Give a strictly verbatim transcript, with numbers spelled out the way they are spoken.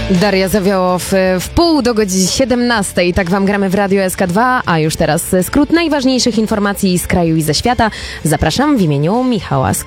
Daria Zawiołow w pół do godziny siedemnastej. Tak wam gramy w Radio S K dwa, a już teraz skrót najważniejszych informacji z kraju i ze świata. Zapraszam w imieniu Michała Sk-